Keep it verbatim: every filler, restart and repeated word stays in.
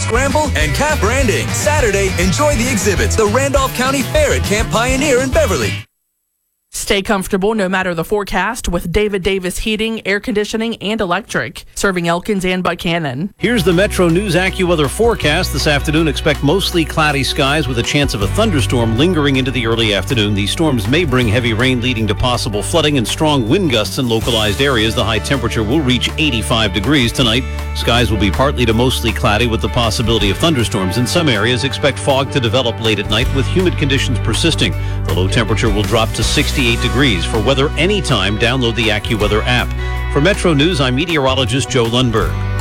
scramble, and calf branding. Saturday, enjoy the exhibits, the Randolph County Fair at Camp Pioneer in Beverly. Stay comfortable no matter the forecast with David Davis Heating, Air Conditioning, and Electric, serving Elkins and Buchanan. Here's the Metro News AccuWeather forecast. This afternoon, expect mostly cloudy skies with a chance of a thunderstorm lingering into the early afternoon. These storms may bring heavy rain leading to possible flooding and strong wind gusts in localized areas. The high temperature will reach eighty-five degrees tonight. Skies will be partly to mostly cloudy with the possibility of thunderstorms. In some areas, expect fog to develop late at night with humid conditions persisting. The low temperature will drop to sixty-eight degrees. For weather anytime, download the AccuWeather app. For Metro News, I'm meteorologist Joe Lundberg.